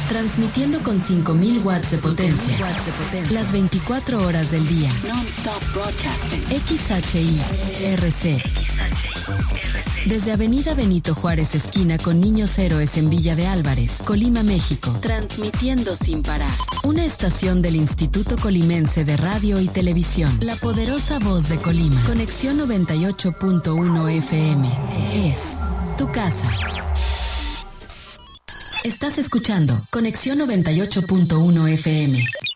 transmitiendo con 5.000 watts de potencia, las 24 horas del día. Non-stop broadcasting. XHI-RC. Desde Avenida Benito Juárez, esquina con Niños Héroes en Villa de Álvarez, Colima, México. Transmitiendo sin parar. Una estación del Instituto Colimense de Radio y Televisión. La poderosa voz de Colima. Conexión 98.1 FM. Es tu casa. Estás escuchando Conexión 98.1 FM.